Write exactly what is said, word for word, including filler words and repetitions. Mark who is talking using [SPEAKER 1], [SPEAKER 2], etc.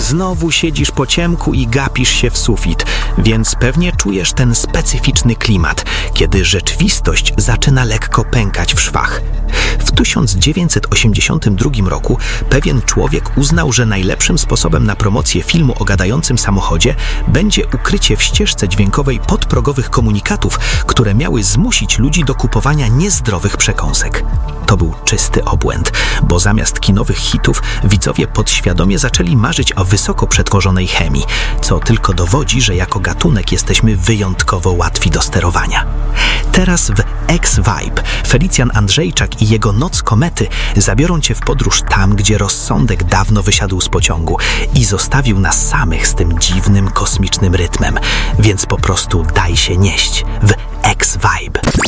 [SPEAKER 1] Znowu siedzisz po ciemku i gapisz się w sufit, więc pewnie czujesz ten specyficzny klimat, kiedy rzeczywistość zaczyna lekko pękać w szwach. W tysiąc dziewięćset osiemdziesiątym drugim roku pewien człowiek uznał, że najlepszym sposobem na promocję filmu o gadającym samochodzie będzie ukrycie w ścieżce dźwiękowej podprogowych komunikatów, które miały zmusić ludzi do kupowania niezdrowych przekąsek. To był czysty obłęd, bo zamiast kinowych hitów widzowie podświadomie zaczęli marzyć o wysoko przetworzonej chemii, co tylko dowodzi, że jako gatunek jesteśmy wyjątkowo łatwi do sterowania. Teraz w X-Vibe Felicjan Andrzejczak i jego Noc komety zabiorą cię w podróż tam, gdzie rozsądek dawno wysiadł z pociągu i zostawił nas samych z tym dziwnym, kosmicznym rytmem, więc po prostu daj się nieść w X-Vibe.